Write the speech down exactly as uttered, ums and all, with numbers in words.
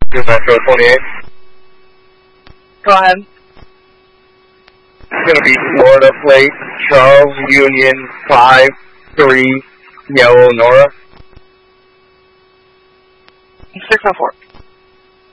two Metro twenty-eight. Go ahead. It's going to be Florida plate, Charles Union five three, Yellow Nora. six oh four.